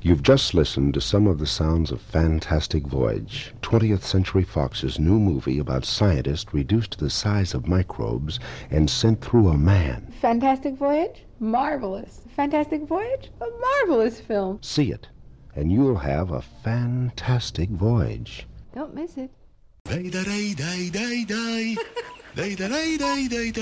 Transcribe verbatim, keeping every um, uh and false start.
You've just listened to some of the sounds of Fantastic Voyage, twentieth Century Fox's new movie about scientists reduced to the size of microbes and sent through a man. Fantastic Voyage? Marvelous. Fantastic Voyage? A marvelous film. See it, and you'll have a fantastic voyage. Don't miss it.